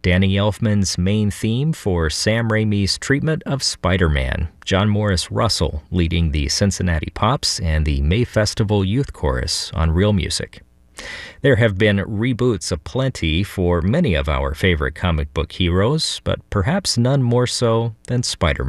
Danny Elfman's main theme for Sam Raimi's treatment of Spider-Man, John Morris Russell leading the Cincinnati Pops and the May Festival Youth Chorus on Real Music. There have been reboots aplenty for many of our favorite comic book heroes, but perhaps none more so than Spider-Man.